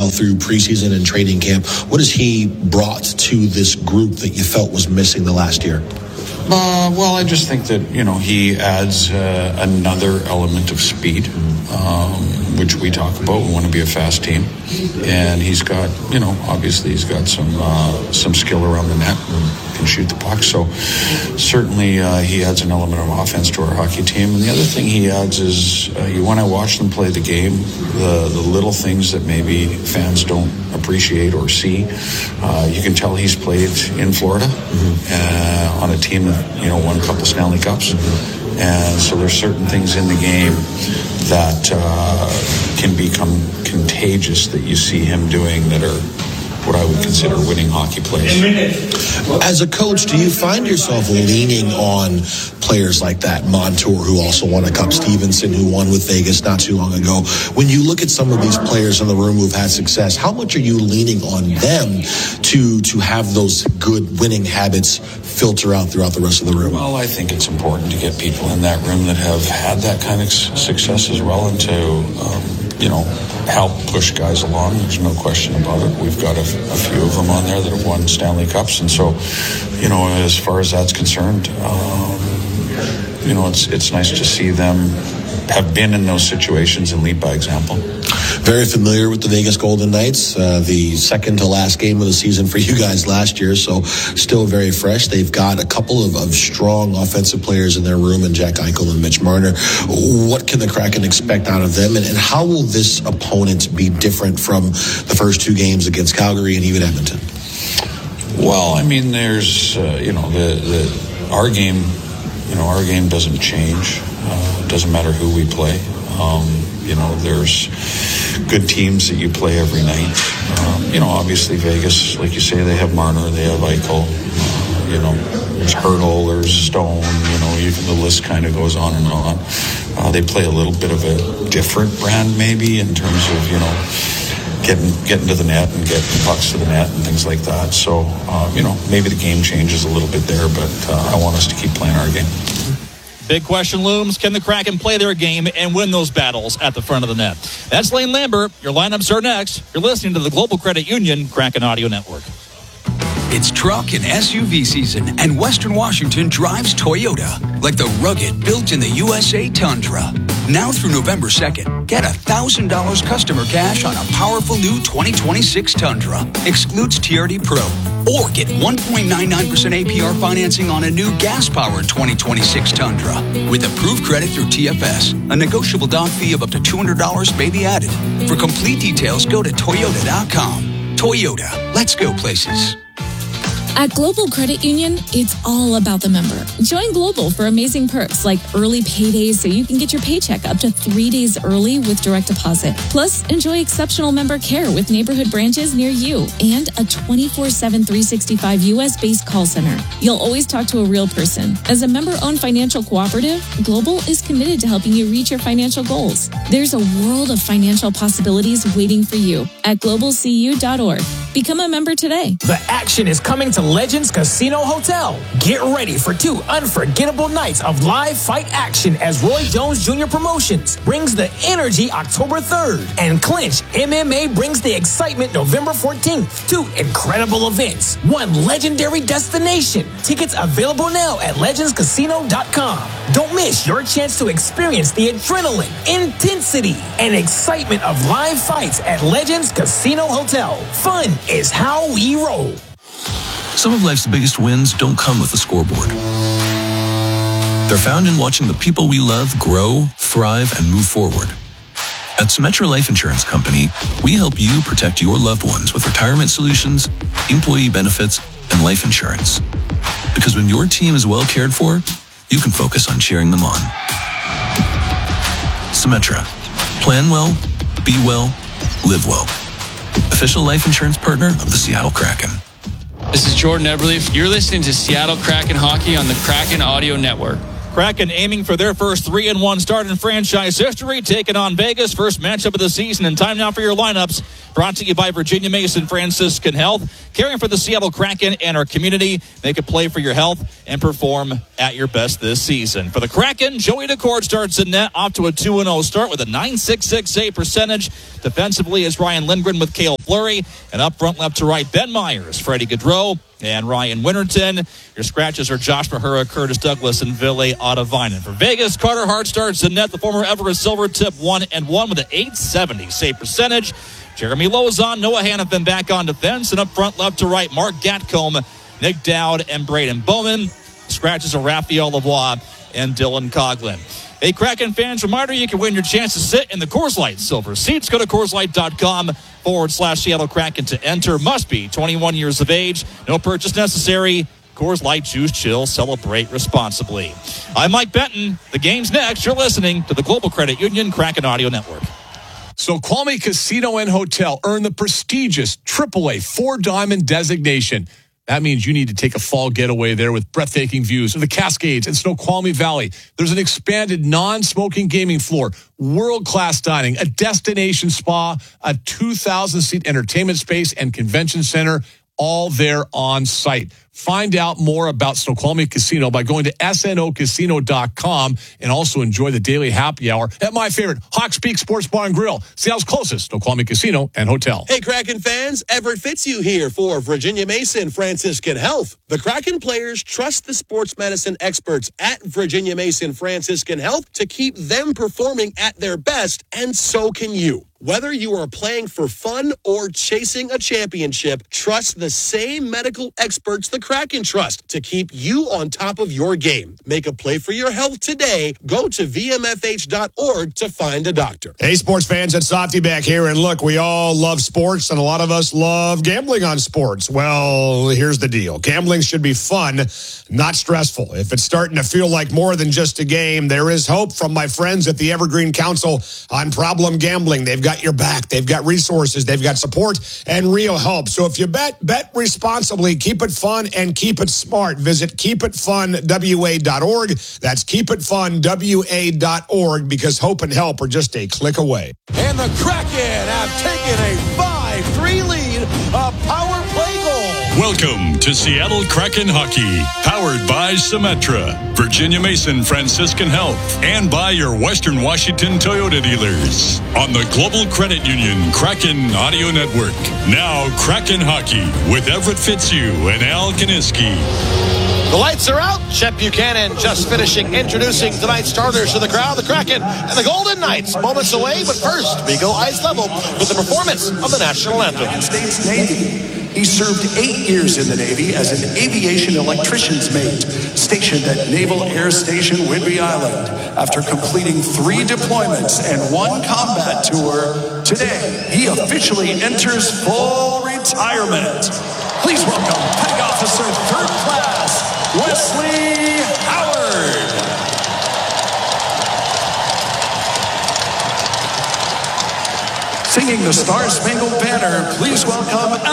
now through preseason and training camp. What has he brought to this group that you felt was missing the last year? Well, I just think that, he adds another element of speed, which we talk about. We want to be a fast team. And he's got, obviously he's got some skill around the net and can shoot the puck. So certainly he adds an element of offense to our hockey team. And the other thing he adds is when I watch them play the game, the little things that maybe fans don't appreciate or see. You can tell he's played in Florida on a team that, won a couple Stanley Cups. And so there's certain things in the game that can become contagious that you see him doing that are what I would consider winning hockey plays. As a coach, do you find yourself leaning on players like that? Montour, who also won a Cup, Stevenson, who won with Vegas not too long ago. When you look at some of these players in the room who've had success, how much are you leaning on them to have those good winning habits filter out throughout the rest of the room? Well, I think it's important to get people in that room that have had that kind of success as well, and to help push guys along. There's no question about it. We've got a few of them on there that have won Stanley Cups, and so as far as that's concerned, it's nice to see them have been in those situations and lead by example. Very familiar with the Vegas Golden Knights, the second to last game of the season for you guys last year, so still very fresh. They've got a couple of strong offensive players in their room, and Jack Eichel and Mitch Marner. What can the Kraken expect out of them, and how will this opponent be different from the first two games against Calgary and even Edmonton? Well, I mean, there's, our game, our game doesn't change. It doesn't matter who we play. There's good teams that you play every night. Obviously Vegas, like you say, they have Marner, they have Eichel. There's Hurdle, there's Stone. Even the list kind of goes on and on. They play a little bit of a different brand, maybe, in terms of getting to the net and getting pucks to the net and things like that. So maybe the game changes a little bit there, but I want us to keep playing our game. Big question looms. Can the Kraken play their game and win those battles at the front of the net? That's Lane Lambert. Your lineups are next. You're listening to the Global Credit Union Kraken Audio Network. It's truck and SUV season, and Western Washington drives Toyota, like the rugged, built in the USA Tundra. Now through November 2nd, get $1,000 customer cash on a powerful new 2026 Tundra. Excludes TRD Pro. Or get 1.99% APR financing on a new gas-powered 2026 Tundra. With approved credit through TFS. A negotiable down fee of up to $200 may be added. For complete details, go to Toyota.com. Toyota. Let's go places. At Global Credit Union, it's all about the member. Join Global for amazing perks like early paydays so you can get your paycheck up to 3 days early with direct deposit. Plus, enjoy exceptional member care with neighborhood branches near you and a 24/7 365 U.S.-based call center. You'll always talk to a real person. As a member-owned financial cooperative, Global is committed to helping you reach your financial goals. There's a world of financial possibilities waiting for you at globalcu.org. Become a member today. The action is coming to Legends Casino Hotel. Get ready for 2 unforgettable nights of live fight action as Roy Jones Jr. Promotions brings the energy October 3rd. And Clinch MMA brings the excitement November 14th. 2 incredible events, 1 legendary destination. Tickets available now at legendscasino.com. Don't miss your chance to experience the adrenaline, intensity, and excitement of live fights at Legends Casino Hotel. Fun is how we roll. Some of life's biggest wins don't come with a scoreboard. They're found in watching the people we love grow, thrive, and move forward. At Symetra Life Insurance Company, we help you protect your loved ones with retirement solutions, employee benefits, and life insurance. Because when your team is well cared for, you can focus on cheering them on. Symetra. Plan well, be well, live well. Official life insurance partner of the Seattle Kraken. This is Jordan Eberle. You're listening to Seattle Kraken Hockey on the Kraken Audio Network. Kraken aiming for their first 3-1 start in franchise history, taking on Vegas, first matchup of the season. And time now for your lineups, brought to you by Virginia Mason Franciscan Health, caring for the Seattle Kraken and our community. They can play for your health and perform at your best this season. For the Kraken, Joey Daccord starts in net, off to a 2-0 start with a .966 save percentage. Defensively is Ryan Lindgren with Cale Fleury. And up front, left to right, Ben Myers, Freddie Gaudreau, and Ryan Winterton. Your scratches are Josh Mahura, Curtis Douglas, and Ville Ottavainen. For Vegas, Carter Hart starts in net. The former Everest Silvertip 1-1 with an .870 save percentage. Jeremy Lauzon, Noah Hannafin back on defense. And up front, left to right, Mark Gatcomb, Nick Dowd, and Braden Bowman. Scratches are Raphael Lavoie and Dylan Coughlin. Hey, Kraken fans, reminder, you can win your chance to sit in the Coors Light Silver Seats. Go to CoorsLight.com/Seattle Kraken to enter. Must be 21 years of age. No purchase necessary. Coors Light, choose chill, celebrate responsibly. I'm Mike Benton. The game's next. You're listening to the Global Credit Union Kraken Audio Network. Snoqualmie Casino and Hotel earned the prestigious AAA 4-Diamond designation. That means you need to take a fall getaway there with breathtaking views of the Cascades and Snoqualmie Valley. There's an expanded non-smoking gaming floor, world-class dining, a destination spa, a 2,000-seat entertainment space and convention center, all there on site. Find out more about Snoqualmie Casino by going to snocasino.com and also enjoy the daily happy hour at my favorite, Hawks Peak Sports Bar and Grill, Seattle's closest Snoqualmie Casino and Hotel. Hey, Kraken fans, Everett Fitzhugh here for Virginia Mason Franciscan Health. The Kraken players trust the sports medicine experts at Virginia Mason Franciscan Health to keep them performing at their best, and so can you. Whether you are playing for fun or chasing a championship, trust the same medical experts the Kraken trust to keep you on top of your game. Make a play for your health today. Go to vmfh.org to find a doctor. Hey, sports fans, it's Softy back here. And look, we all love sports, and a lot of us love gambling on sports. Well, here's the deal. Gambling should be fun, not stressful. If it's starting to feel like more than just a game, there is hope from my friends at the Evergreen Council on Problem Gambling. They've got your back. They've got resources. They've got support and real help. So if you bet responsibly, keep it fun and keep it smart. Visit keepitfunwa.org. That's keepitfunwa.org, because hope and help are just a click away. And the Kraken have taken a 5-3 lead, a power play goal. Welcome to Seattle Kraken Hockey, powered by Symetra, Virginia Mason Franciscan Health, and by your Western Washington Toyota dealers. On the Global Credit Union Kraken Audio Network. Now Kraken Hockey with Everett Fitzhugh and Al Kaniski. The lights are out. Chet Buchanan just finishing introducing tonight's starters to the crowd. The Kraken and the Golden Knights moments away, but first we go ice level with the performance of the national anthem. United States Navy. He served 8 years in the Navy as an aviation electrician's mate, stationed at Naval Air Station Whidbey Island. After completing 3 deployments and 1 combat tour, today he officially enters full retirement. Please welcome Petty Officer 3rd Class Wesley Howard. Singing the Star-Spangled Banner, please welcome